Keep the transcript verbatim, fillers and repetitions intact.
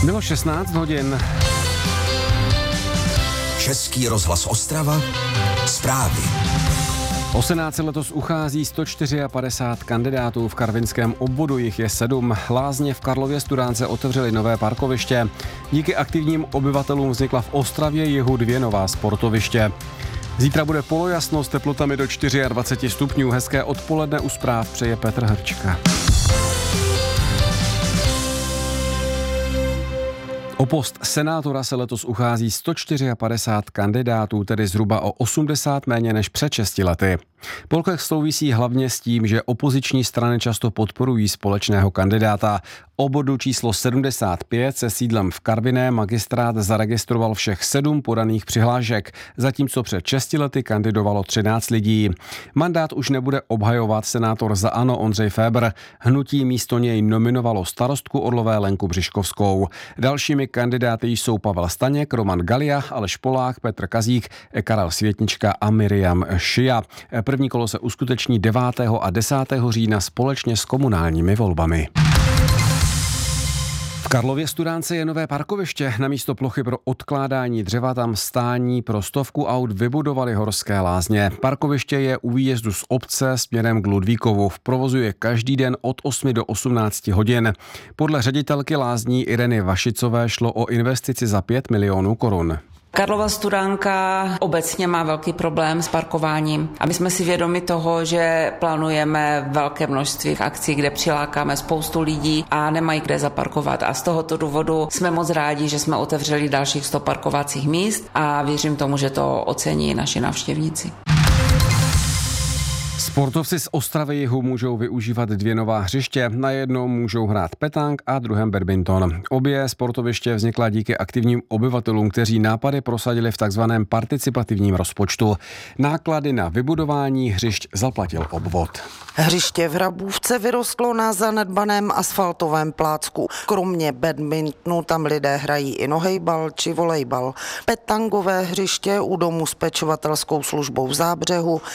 Bylo šestnáct hodin. Český rozhlas Ostrava. Zprávy. O Senát se letos uchází sto padesát čtyři kandidátů, v karvinském obvodu jich je sedm. Lázně v Karlově Studánce otevřely nové parkoviště. Díky aktivním obyvatelům vznikla v Ostravě jihu dvě nová sportoviště. Zítra bude polojasno s teplotami do dvacet čtyři stupňů. Hezké odpoledne u zpráv přeje Petr Hrčka. O post senátora se letos uchází sto padesát čtyři kandidátů, tedy zhruba o osmdesát méně než před šesti lety. Polkách souvisí hlavně s tím, že opoziční strany často podporují společného kandidáta. O bodu číslo sedmdesát pět se sídlem v Karviné magistrát zaregistroval všech sedm podaných přihlášek, zatímco před šesti lety kandidovalo třináct lidí. Mandát už nebude obhajovat senátor za ANO Ondřej Fébr. Hnutí místo něj nominovalo starostku Orlové Lenku Břiškovskou. Dalšími kandidáty jsou Pavel Staněk, Roman Galia, Aleš Polák, Petr Kazík, Karel Světnička a Miriam Šia. První kolo se uskuteční devátého a desátého října společně s komunálními volbami. V Karlově Studánce je nové parkoviště. Na místo plochy pro odkládání dřeva tam stání pro stovku aut vybudovali Horské Lázně. Parkoviště je u výjezdu z obce směrem k Ludvíkovu. V provozu je každý den od osmi do osmnácti hodin. Podle ředitelky lázní Ireny Vašicové šlo o investici za pět milionů korun. Karlova Studánka obecně má velký problém s parkováním a my jsme si vědomi toho, že plánujeme velké množství akcí, kde přilákáme spoustu lidí a nemají kde zaparkovat. A z tohoto důvodu jsme moc rádi, že jsme otevřeli dalších sto parkovacích míst a věřím tomu, že to ocení naši návštěvníci. Sportovci z Ostravy jihu můžou využívat dvě nová hřiště. Na jednom můžou hrát petang a druhém badminton. Obě sportoviště vznikla díky aktivním obyvatelům, kteří nápady prosadili v takzvaném participativním rozpočtu. Náklady na vybudování hřišť zaplatil obvod. Hřiště v Hrabůvce vyrostlo na zanedbaném asfaltovém plácku. Kromě badmintonu tam lidé hrají i nohejbal či volejbal. Petangové hřiště u domu s pečovatelskou službou v Zábřehu